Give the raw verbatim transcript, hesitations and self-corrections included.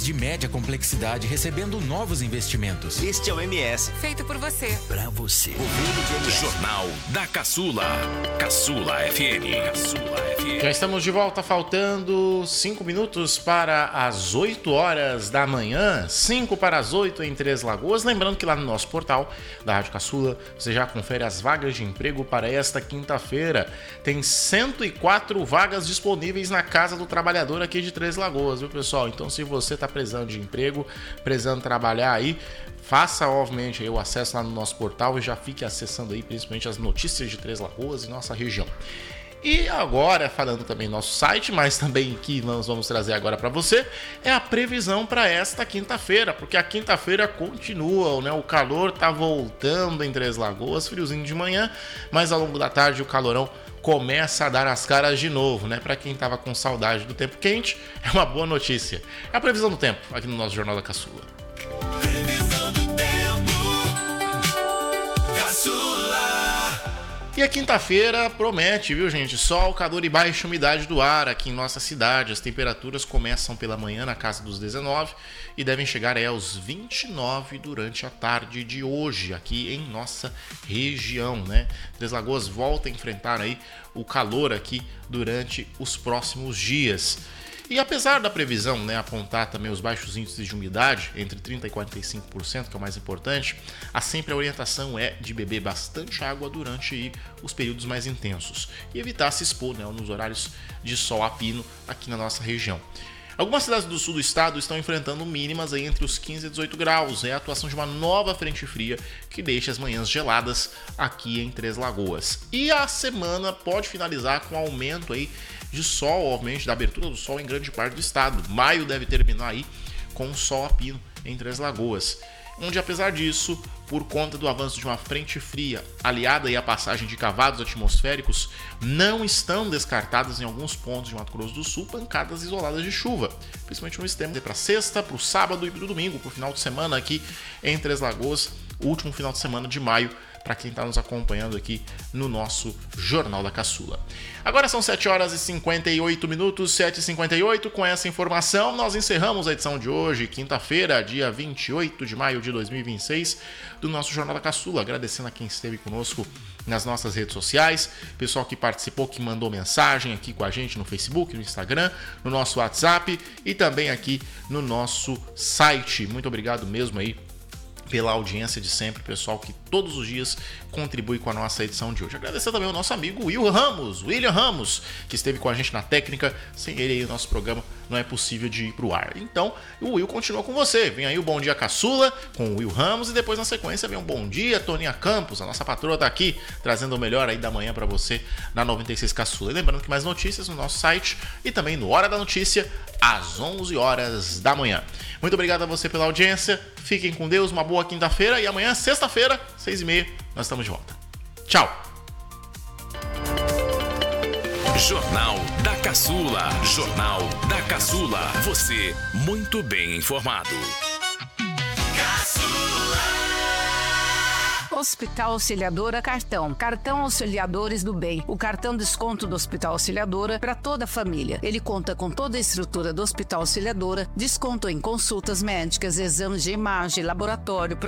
de média complexidade recebendo novos investimentos. Este é o M S. Feito por você. Pra você. Governo de M S. Jornal da Caçula. Caçula F M. Caçula F M. Já estamos de volta, faltando cinco minutos para as oito horas da manhã. cinco para as oito em Três Lagoas. Lembrando que lá no nosso portal da Rádio Caçula, você já confere as vagas de emprego para esta quinta-feira. Tem cento e quatro vagas disponíveis na Casa do Trabalhador aqui de Três Lagoas, viu, pessoal? Então, se você está precisando de emprego, precisando trabalhar aí, faça, obviamente, aí o acesso lá no nosso portal e já fique acessando aí, principalmente, as notícias de Três Lagoas e nossa região. E agora, falando também do nosso site, mas também que nós vamos trazer agora para você, é a previsão para esta quinta-feira, porque a quinta-feira continua, né? O calor tá voltando em Três Lagoas, friozinho de manhã, mas ao longo da tarde o calorão começa a dar as caras de novo, né? Para quem tava com saudade do tempo quente, é uma boa notícia. É a previsão do tempo aqui no nosso Jornal da Caçula. Previsão do tempo. Caçula. E a quinta-feira promete, viu, gente? Sol, calor e baixa umidade do ar aqui em nossa cidade. As temperaturas começam pela manhã na casa dos dezenove e devem chegar aí aos vinte e nove durante a tarde de hoje aqui em nossa região, né? Três Lagoas volta a enfrentar aí o calor aqui durante os próximos dias. E apesar da previsão, né, apontar também os baixos índices de umidade, entre trinta por cento e quarenta e cinco por cento, que é o mais importante, há sempre a orientação é de beber bastante água durante aí, os períodos mais intensos e evitar se expor, né, nos horários de sol a pino aqui na nossa região. Algumas cidades do sul do estado estão enfrentando mínimas aí entre os quinze e dezoito graus. É a atuação de uma nova frente fria que deixa as manhãs geladas aqui em Três Lagoas. E a semana pode finalizar com aumento aí de sol, obviamente, da abertura do sol em grande parte do estado. Maio deve terminar aí com sol a pino em Três Lagoas, onde, apesar disso, por conta do avanço de uma frente fria aliada aí à passagem de cavados atmosféricos, não estão descartadas em alguns pontos de Mato Grosso do Sul pancadas isoladas de chuva, principalmente no sistema para sexta, para o sábado e para o domingo, para o final de semana aqui em Três Lagoas, o último final de semana de maio, para quem está nos acompanhando aqui no nosso Jornal da Caçula. Agora são sete horas e cinquenta e oito minutos, sete e cinquenta e oito. Com essa informação, nós encerramos a edição de hoje, quinta-feira, dia vinte e oito de maio de dois mil e vinte e seis, do nosso Jornal da Caçula. Agradecendo a quem esteve conosco nas nossas redes sociais, pessoal que participou, que mandou mensagem aqui com a gente no Facebook, no Instagram, no nosso WhatsApp e também aqui no nosso site. Muito obrigado mesmo aí pela audiência de sempre, pessoal que todos os dias contribui com a nossa edição de hoje. Agradecer também ao nosso amigo Will Ramos, William Ramos, que esteve com a gente na técnica. Sem ele aí o nosso programa não é possível de ir pro ar. Então, o Will continua com você. Vem aí o Bom Dia Caçula com o Will Ramos e depois na sequência vem um Bom Dia Toninha Campos, a nossa patroa tá aqui trazendo o melhor aí da manhã para você na noventa e seis Caçula. E lembrando que mais notícias no nosso site e também no Hora da Notícia às onze horas da manhã. Muito obrigado a você pela audiência. Fiquem com Deus, uma boa quinta-feira e amanhã, sexta-feira, seis e meia, nós estamos de volta. Tchau! Jornal da Caçula. Jornal da Caçula. Você muito bem informado. Hospital Auxiliadora Cartão. Cartão Auxiliadores do Bem. O cartão desconto do Hospital Auxiliadora para toda a família. Ele conta com toda a estrutura do Hospital Auxiliadora, desconto em consultas médicas, exames de imagem, laboratório,